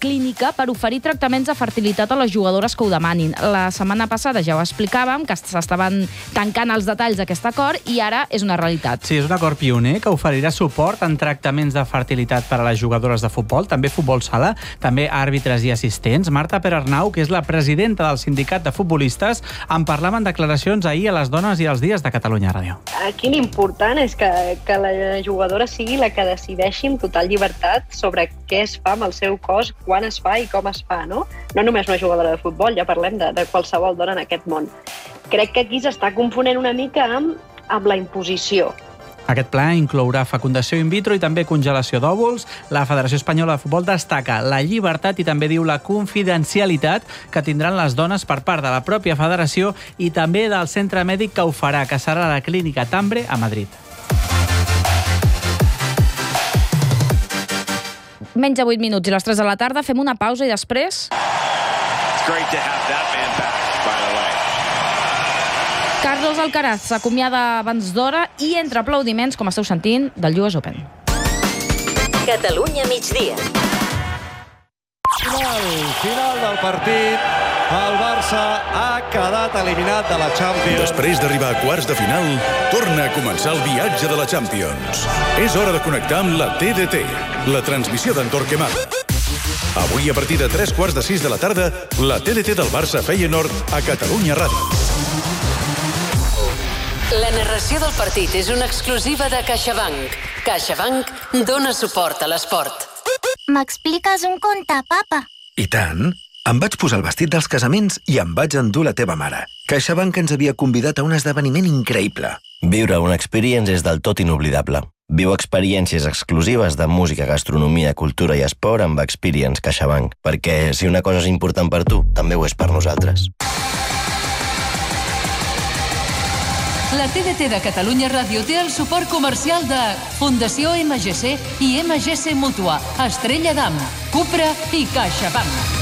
clínica per oferir tractaments de fertilitat a les jugadores que ho demanin. La setmana passada ja ho explicàvem, que s'estaven tancant els detalls d'aquest acord i ara és una realitat. Sí, és un acord pioner que oferirà suport en tractaments de fertilitat per a les jugadores de futbol, també futbol sala, també àrbitres i assistents. Marta Perarnau, que és la presidenta del sindicat de futbolistes, en parlava en declaracions ahir a Les Dones i els Dies de Catalunya Ràdio. Aquí l'important és que la jugadora sigui la que decideixi amb total llibertat sobre què es fa amb el seu cos, quan es fa i com es fa, no? No només una jugadora de futbol, ja parlem de qualsevol dona en aquest món. Crec que aquí s'està confonent una mica amb la imposició. Aquest pla inclourà fecundació in vitro i també congelació d'òvuls. La Federació Espanyola de Futbol destaca la llibertat i també diu la confidencialitat que tindran les dones per part de la pròpia federació i també del centre mèdic que ho farà, que serà la Clínica Tambre a Madrid. Menys de 8 minuts i les 3 de la tarda. Fem una pausa i després... Carlos Alcaraz s'acomiada abans d'hora i entre aplaudiments, com esteu sentint, del US Open. Catalunya migdia. Final del partit. El Barça ha quedat eliminat de la Champions. Després d'arribar a quarts de final, torna a començar el viatge de la Champions. És hora de connectar amb la TDT, la transmissió d'en Torquemada. Avui, a partir de 3:45 de la tarda, la TDT del Barça Feyenoord a Catalunya Ràdio. La narració del partit és una exclusiva de CaixaBank. CaixaBank dona suport a l'esport. M'expliques un conte, papa? I tant. Em vaig posar el vestit dels casaments i em vaig endur la teva mare. CaixaBank ens havia convidat a un esdeveniment increïble. Viure una experience és del tot inoblidable. Viu experiències exclusives de música, gastronomia, cultura i esport amb Experience CaixaBank. Perquè si una cosa és important per tu, també ho és per nosaltres. La TDT de Catalunya Ràdio té el suport comercial de Fundació MGC i MGC Mútua, Estrella d'Am, Cupra i CaixaBank.